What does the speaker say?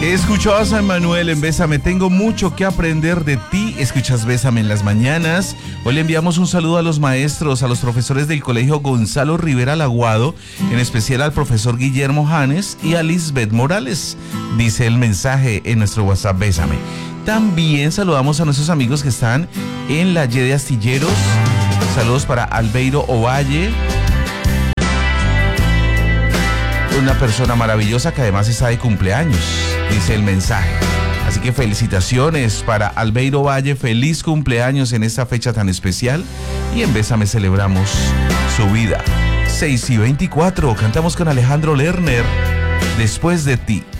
Escucho a San Manuel en Bésame, tengo mucho que aprender de ti. Escuchas Bésame en las mañanas. Hoy le enviamos un saludo a los maestros, a los profesores del colegio Gonzalo Rivera Laguado, en especial al profesor Guillermo Janes y a Lisbeth Morales, dice el mensaje en nuestro WhatsApp Bésame. También saludamos a nuestros amigos que están en la Y de Astilleros. Saludos para Albeiro Ovalle, una persona maravillosa que además está de cumpleaños, dice el mensaje. Así que felicitaciones para Albeiro Valle, feliz cumpleaños en esta fecha tan especial. Y en Bésame celebramos su vida. 6:24, cantamos con Alejandro Lerner, Después de ti.